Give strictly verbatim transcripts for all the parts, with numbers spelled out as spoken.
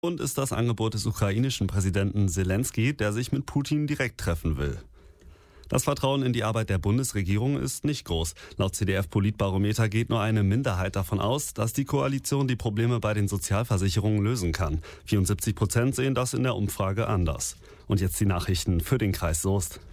Und ist das Angebot des ukrainischen Präsidenten Selensky, der sich mit Putin direkt treffen will. Das Vertrauen in die Arbeit der Bundesregierung ist nicht groß. Laut C D F-Politbarometer geht nur eine Minderheit davon aus, dass die Koalition die Probleme bei den Sozialversicherungen lösen kann. vierundsiebzig Prozent sehen das in der Umfrage anders. Und jetzt die Nachrichten für den Kreis Soest.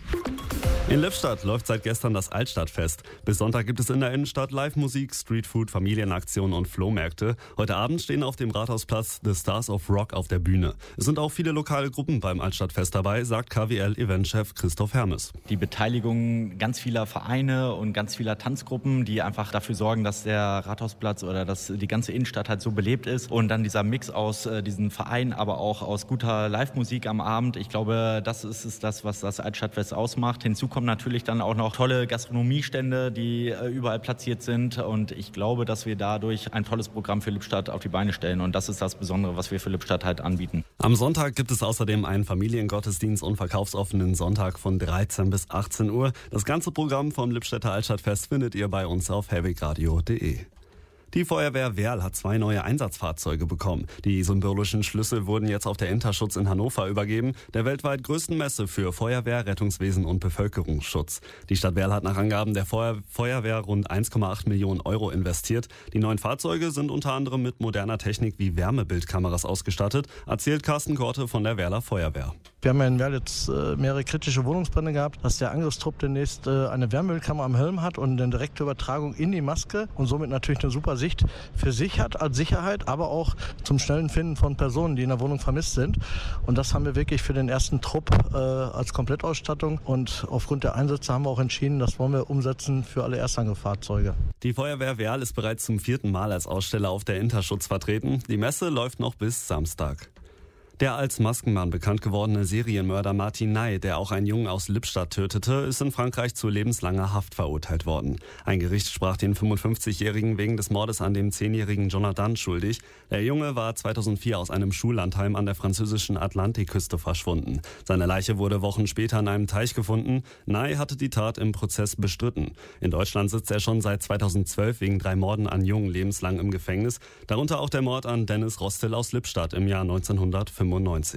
In Lippstadt läuft seit gestern das Altstadtfest. Bis Sonntag gibt es in der Innenstadt Live-Musik, Streetfood, Familienaktionen und Flohmärkte. Heute Abend stehen auf dem Rathausplatz The Stars of Rock auf der Bühne. Es sind auch viele lokale Gruppen beim Altstadtfest dabei, sagt K W L-Eventchef Christoph Hermes. Die Beteiligung ganz vieler Vereine und ganz vieler Tanzgruppen, die einfach dafür sorgen, dass der Rathausplatz oder dass die ganze Innenstadt halt so belebt ist. Und dann dieser Mix aus äh, diesen Vereinen, aber auch aus guter Live-Musik am Abend. Ich glaube, das ist es das, was das Altstadtfest ausmacht. Hinzu kommen natürlich dann auch noch tolle Gastronomiestände, die äh, überall platziert sind. Und ich glaube, dass wir dadurch ein tolles Programm für Lippstadt auf die Beine stellen. Und das ist das Besondere, was wir für Lippstadt halt anbieten. Am Sonntag gibt es außerdem einen Familiengottesdienst und verkaufsoffenen Sonntag von dreizehn bis achtzehn Uhr. Das ganze Programm vom Lippstädter Altstadtfest findet ihr bei uns auf hellwegradio punkt de. Die Feuerwehr Werl hat zwei neue Einsatzfahrzeuge bekommen. Die symbolischen Schlüssel wurden jetzt auf der Interschutz in Hannover übergeben, der weltweit größten Messe für Feuerwehr, Rettungswesen und Bevölkerungsschutz. Die Stadt Werl hat nach Angaben der Feuer- Feuerwehr rund eins Komma acht Millionen Euro investiert. Die neuen Fahrzeuge sind unter anderem mit moderner Technik wie Wärmebildkameras ausgestattet, erzählt Carsten Korte von der Werler Feuerwehr. Wir haben ja in Werl jetzt äh, mehrere kritische Wohnungsbrände gehabt, dass der Angriffstrupp demnächst äh, eine Wärmebildkamera am Helm hat und eine direkte Übertragung in die Maske und somit natürlich eine super Sicht für sich hat als Sicherheit, aber auch zum schnellen Finden von Personen, die in der Wohnung vermisst sind. Und das haben wir wirklich für den ersten Trupp äh, als Komplettausstattung. Und aufgrund der Einsätze haben wir auch entschieden, das wollen wir umsetzen für alle Erstrangfahrzeuge. Die Feuerwehr Werl ist bereits zum vierten Mal als Aussteller auf der Interschutz vertreten. Die Messe läuft noch bis Samstag. Der als Maskenmann bekannt gewordene Serienmörder Martin Ney, der auch einen Jungen aus Lippstadt tötete, ist in Frankreich zu lebenslanger Haft verurteilt worden. Ein Gericht sprach den fünfundfünfzigjährigen wegen des Mordes an dem zehnjährigen Jonathan schuldig. Der Junge war zweitausendvier aus einem Schullandheim an der französischen Atlantikküste verschwunden. Seine Leiche wurde Wochen später in einem Teich gefunden. Ney hatte die Tat im Prozess bestritten. In Deutschland sitzt er schon seit zweitausendzwölf wegen drei Morden an Jungen lebenslang im Gefängnis. Darunter auch der Mord an Dennis Rostel aus Lippstadt im Jahr neunzehnhundertfünfundneunzig.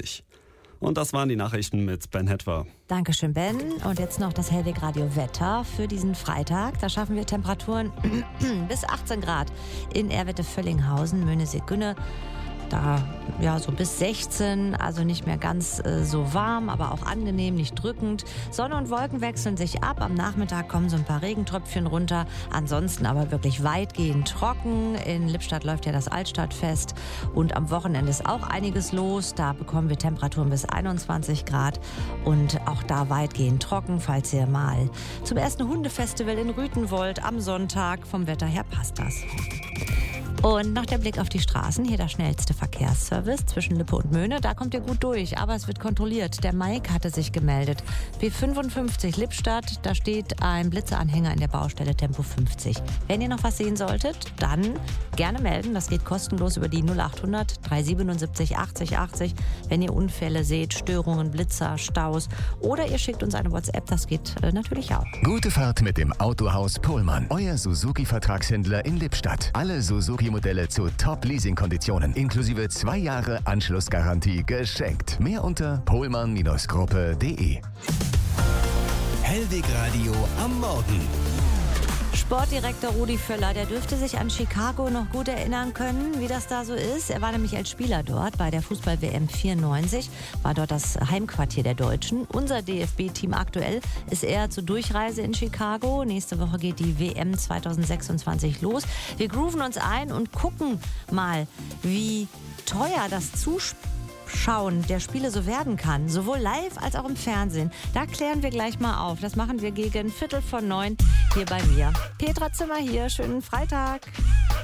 Und das waren die Nachrichten mit Ben Hetwer. Dankeschön, Ben. Und jetzt noch das Hellweg-Radio-Wetter für diesen Freitag. Da schaffen wir Temperaturen bis achtzehn Grad in Erwette-Völlinghausen, Möhnesee-Günne. Da ja so bis sechzehn, also nicht mehr ganz äh, so warm, aber auch angenehm, nicht drückend. Sonne und Wolken wechseln sich ab. Am Nachmittag kommen so ein paar Regentröpfchen runter. Ansonsten aber wirklich weitgehend trocken. In Lippstadt läuft ja das Altstadtfest und am Wochenende ist auch einiges los. Da bekommen wir Temperaturen bis einundzwanzig Grad und auch da weitgehend trocken, falls ihr mal zum ersten Hundefestival in Rüthen wollt am Sonntag. Vom Wetter her passt das. Und noch der Blick auf die Straßen. Hier der schnellste Verkehrsservice zwischen Lippe und Möhne. Da kommt ihr gut durch, aber es wird kontrolliert. Der Mike hatte sich gemeldet. B fünfundfünfzig Lippstadt, da steht ein Blitzeranhänger in der Baustelle Tempo fünfzig. Wenn ihr noch was sehen solltet, dann gerne melden. Das geht kostenlos über die null achthundert dreihundertsiebenundsiebzig achtzig achtzig. Wenn ihr Unfälle seht, Störungen, Blitzer, Staus oder ihr schickt uns eine WhatsApp, das geht äh, natürlich auch. Gute Fahrt mit dem Autohaus Pohlmann. Euer Suzuki-Vertragshändler in Lippstadt. Alle Suzuki-Modelle zu Top-Leasing-Konditionen, inklusive zwei Jahre Anschlussgarantie geschenkt. Mehr unter pohlmann Gruppe punkt de. Hellweg Radio am Morgen. Sportdirektor Rudi Völler, der dürfte sich an Chicago noch gut erinnern können, wie das da so ist. Er war nämlich als Spieler dort bei der Fußball-W M vierundneunzig, war dort das Heimquartier der Deutschen. Unser D F B-Team aktuell ist eher zur Durchreise in Chicago. Nächste Woche geht die W M zweitausendsechsundzwanzig los. Wir grooven uns ein und gucken mal, wie teuer das Zuschauen der Spiele so werden kann, sowohl live als auch im Fernsehen. Da klären wir gleich mal auf. Das machen wir gegen Viertel vor neun hier bei mir. Petra Zimmer hier, schönen Freitag.